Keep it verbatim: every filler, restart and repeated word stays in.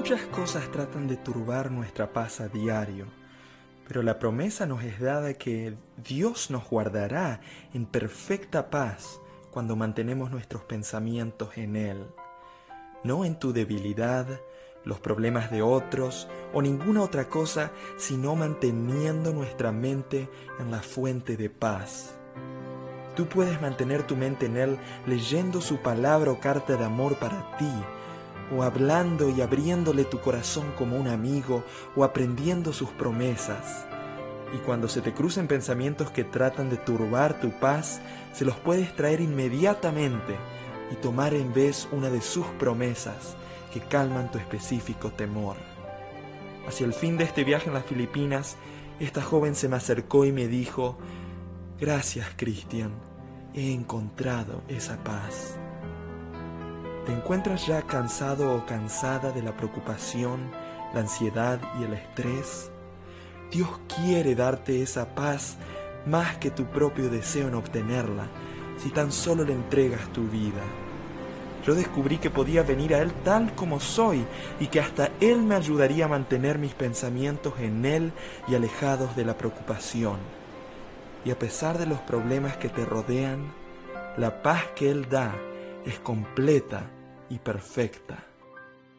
Muchas cosas tratan de turbar nuestra paz a diario, pero la promesa nos es dada que Dios nos guardará en perfecta paz cuando mantenemos nuestros pensamientos en Él, no en tu debilidad, los problemas de otros o ninguna otra cosa, sino manteniendo nuestra mente en la fuente de paz. Tú puedes mantener tu mente en Él leyendo su palabra o carta de amor para ti, o hablando y abriéndole tu corazón como un amigo, o aprendiendo sus promesas. Y cuando se te crucen pensamientos que tratan de turbar tu paz, se los puedes traer inmediatamente y tomar en vez una de sus promesas que calman tu específico temor. Hacia el fin de este viaje en las Filipinas, esta joven se me acercó y me dijo: «Gracias, Cristian, he encontrado esa paz». ¿Te encuentras ya cansado o cansada de la preocupación, la ansiedad y el estrés? Dios quiere darte esa paz más que tu propio deseo en obtenerla, si tan solo le entregas tu vida. Yo descubrí que podía venir a Él tal como soy y que hasta Él me ayudaría a mantener mis pensamientos en Él y alejados de la preocupación. Y a pesar de los problemas que te rodean, la paz que Él da es completa y perfecta.